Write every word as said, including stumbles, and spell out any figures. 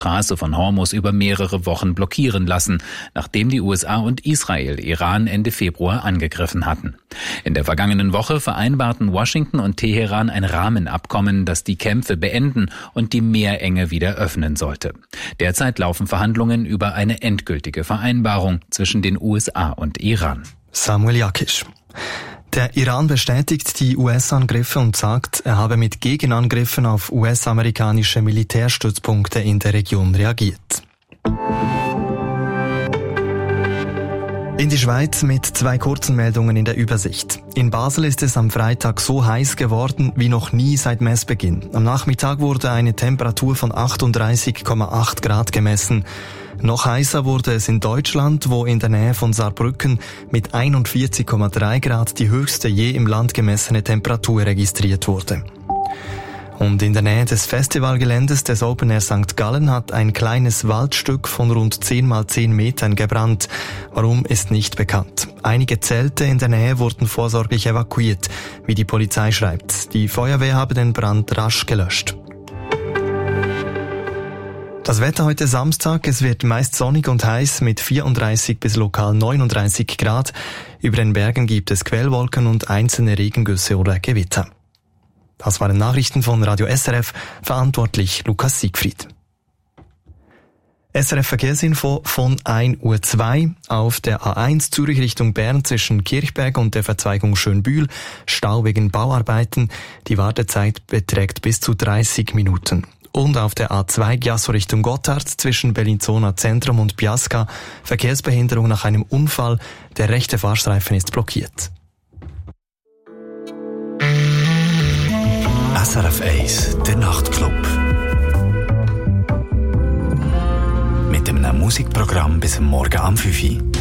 Straße von Hormuz über mehrere Wochen blockieren lassen, nachdem die U S A und Israel Iran Ende Februar angegriffen hatten. In der vergangenen Woche vereinbarten Washington und Teheran ein Rahmenabkommen, das die Kämpfe beenden und die Meerenge wieder öffnen sollte. Derzeit laufen Verhandlungen über eine endgültige Vereinbarung zwischen den U S A und Iran. Samuel Jakisch. Der Iran bestätigt die U S-Angriffe und sagt, er habe mit Gegenangriffen auf U S-amerikanische Militärstützpunkte in der Region reagiert. In die Schweiz mit zwei kurzen Meldungen in der Übersicht. In Basel ist es am Freitag so heiß geworden wie noch nie seit Messbeginn. Am Nachmittag wurde eine Temperatur von achtunddreißig Komma acht Grad gemessen. Noch heißer wurde es in Deutschland, wo in der Nähe von Saarbrücken mit einundvierzig Komma drei Grad die höchste je im Land gemessene Temperatur registriert wurde. Und in der Nähe des Festivalgeländes des Open Air Sankt Gallen hat ein kleines Waldstück von rund zehn mal zehn Metern gebrannt. Warum, ist nicht bekannt. Einige Zelte in der Nähe wurden vorsorglich evakuiert, wie die Polizei schreibt. Die Feuerwehr habe den Brand rasch gelöscht. Das Wetter heute Samstag, es wird meist sonnig und heiß mit vierunddreißig bis lokal neununddreißig Grad. Über den Bergen gibt es Quellwolken und einzelne Regengüsse oder Gewitter. Das waren Nachrichten von Radio S R F, verantwortlich Lukas Siegfried. S R F Verkehrsinfo von ein Uhr zwei auf der A eins Zürich Richtung Bern zwischen Kirchberg und der Verzweigung Schönbühl, Stau wegen Bauarbeiten. Die Wartezeit beträgt bis zu dreißig Minuten. Und auf der A zwei Giasso Richtung Gotthard zwischen Bellinzona Zentrum und Biasca Verkehrsbehinderung nach einem Unfall. Der rechte Fahrstreifen ist blockiert. S R F eins, der Nachtclub. Mit einem Musikprogramm bis Morgen am fünf Uhr.